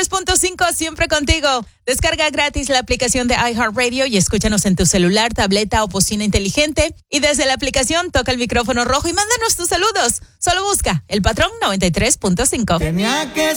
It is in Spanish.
93.5, siempre contigo. Descarga gratis la aplicación de iHeartRadio y escúchanos en tu celular, tableta o bocina inteligente. Y desde la aplicación toca el micrófono rojo y mándanos tus saludos. Solo busca El Patrón 93.5. Tenía que